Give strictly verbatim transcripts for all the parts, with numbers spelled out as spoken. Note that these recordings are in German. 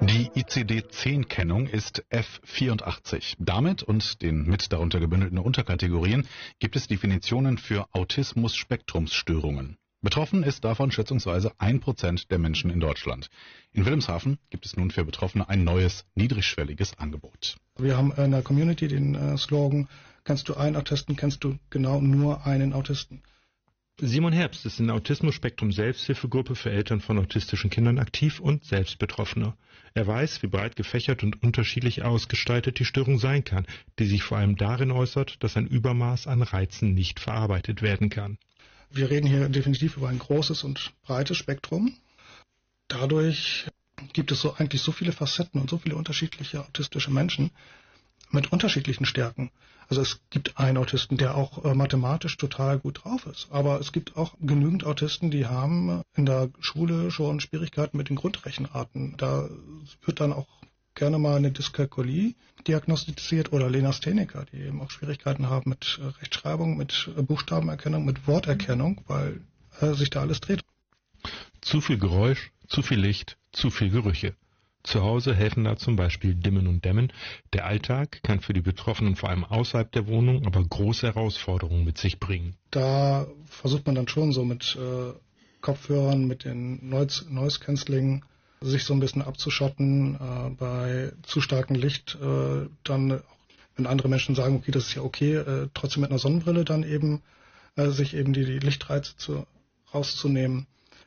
Die I C D zehn Kennung ist F vierundachtzig. Damit und den mit darunter gebündelten Unterkategorien gibt es Definitionen für Autismus-Spektrumsstörungen. Betroffen ist davon schätzungsweise ein Prozent der Menschen in Deutschland. In Wilhelmshaven gibt es nun für Betroffene ein neues, niedrigschwelliges Angebot. Wir haben in der Community den äh, Slogan, kennst du einen Autisten, kennst du genau nur einen Autisten. Simon Herbst ist in der Autismus-Spektrum-Selbsthilfegruppe für Eltern von autistischen Kindern aktiv und selbst Betroffener. Er weiß, wie breit gefächert und unterschiedlich ausgestaltet die Störung sein kann, die sich vor allem darin äußert, dass ein Übermaß an Reizen nicht verarbeitet werden kann. Wir reden hier definitiv über ein großes und breites Spektrum. Dadurch gibt es so eigentlich so viele Facetten und so viele unterschiedliche autistische Menschen mit unterschiedlichen Stärken. Also es gibt einen Autisten, der auch äh, mathematisch total gut drauf ist. Aber es gibt auch genügend Autisten, die haben in der Schule schon Schwierigkeiten mit den Grundrechenarten. Da wird dann auch gerne mal eine Dyskalkulie diagnostiziert oder Legastheniker, die eben auch Schwierigkeiten haben mit äh, Rechtschreibung, mit äh, Buchstabenerkennung, mit Worterkennung, weil äh, sich da alles dreht. Zu viel Geräusch, zu viel Licht, zu viel Gerüche. Zu Hause helfen da zum Beispiel Dimmen und Dämmen. Der Alltag kann für die Betroffenen vor allem außerhalb der Wohnung aber große Herausforderungen mit sich bringen. Da versucht man dann schon so mit äh, Kopfhörern, mit den Noise, Noise Cancelling sich so ein bisschen abzuschotten. Äh, bei zu starkem Licht äh, dann, auch wenn andere Menschen sagen, okay, das ist ja okay, äh, trotzdem mit einer Sonnenbrille dann eben äh, sich eben die, die Lichtreize zu, rauszunehmen.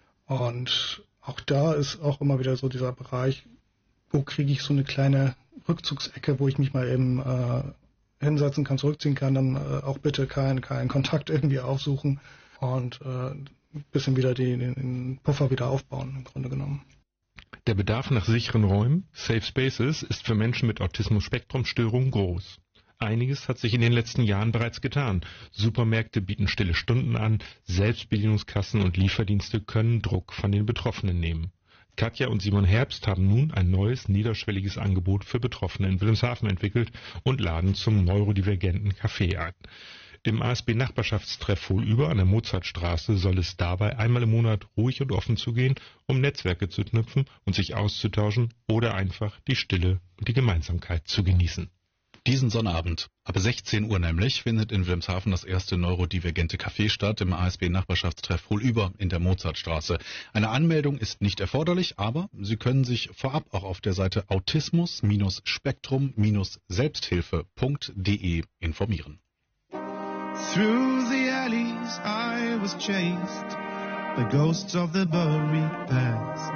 Und auch da ist auch immer wieder so dieser Bereich, wo kriege ich so eine kleine Rückzugsecke, wo ich mich mal eben äh, hinsetzen kann, zurückziehen kann, dann äh, auch bitte keinen keinen Kontakt irgendwie aufsuchen und äh, ein bisschen wieder die, den, den Puffer wieder aufbauen, im Grunde genommen. Der Bedarf nach sicheren Räumen, Safe Spaces, ist für Menschen mit Autismus-Spektrum-Störungen groß. Einiges hat sich in den letzten Jahren bereits getan. Supermärkte bieten stille Stunden an, Selbstbedienungskassen und Lieferdienste können Druck von den Betroffenen nehmen. Katja und Simon Herbst haben nun ein neues, niederschwelliges Angebot für Betroffene in Wilhelmshaven entwickelt und laden zum neurodivergenten Café ein. Im A S B-Nachbarschaftstreff Vohlüber an der Mozartstraße soll es dabei einmal im Monat ruhig und offen zugehen, um Netzwerke zu knüpfen und sich auszutauschen oder einfach die Stille und die Gemeinsamkeit zu genießen. Diesen Sonnabend, ab sechzehn Uhr nämlich, findet in Wilhelmshaven das erste neurodivergente Café statt im A S B-Nachbarschaftstreff Vohlüber in der Mozartstraße. Eine Anmeldung ist nicht erforderlich, aber Sie können sich vorab auch auf der Seite autismus-spektrum-selbsthilfe punkt de informieren. Through the alleys I was chased by ghosts of the buried past.